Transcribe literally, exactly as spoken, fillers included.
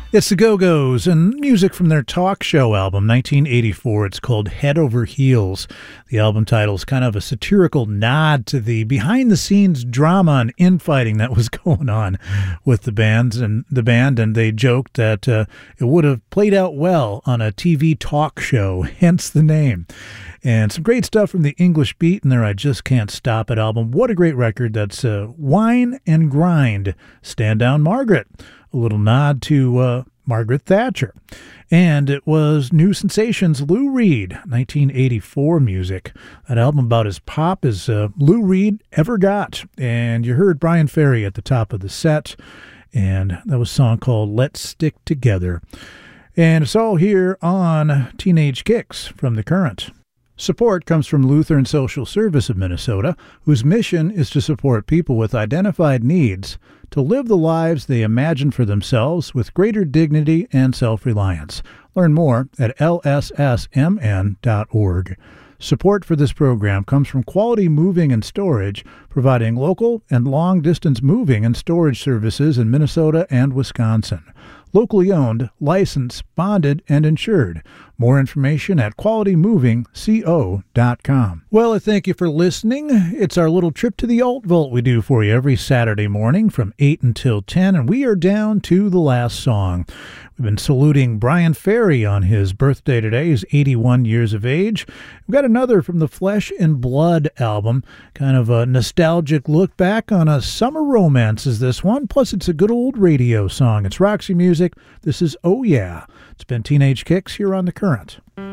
It's the Go-Go's and music from their talk show album, nineteen eighty-four. It's called Head Over Heels. The album title is kind of a satirical nod to the behind-the-scenes drama and infighting that was going on with the bands and the band, and they joked that uh, it would have played out well on a T V talk show, hence the name. And some great stuff from the English Beat in there. I Just Can't Stop It album. What a great record. That's uh, Wine and Grind, Stand Down Margaret. A little nod to uh, Margaret Thatcher. And it was New Sensations' Lou Reed, nineteen eighty-four music. That album about as pop as uh, Lou Reed ever got. And you heard Bryan Ferry at the top of the set. And that was a song called Let's Stick Together. And it's all here on Teenage Kicks from The Current. Support comes from Lutheran Social Service of Minnesota, whose mission is to support people with identified needs to live the lives they imagine for themselves with greater dignity and self-reliance. Learn more at L S S M N dot org. Support for this program comes from Quality Moving and Storage, providing local and long-distance moving and storage services in Minnesota and Wisconsin. Locally owned, licensed, bonded, and insured. More information at quality moving co dot com. Well, I thank you for listening. It's our little trip to the Alt Vault we do for you every Saturday morning from eight until ten, and we are down to the last song. We've been saluting Bryan Ferry on his birthday today. He's eighty-one years of age. We've got another from the Flesh and Blood album. Kind of a nostalgic look back on a summer romance is this one. Plus, it's a good old radio song. It's Roxy Music. This is Oh Yeah. It's been Teenage Kicks here on The Current.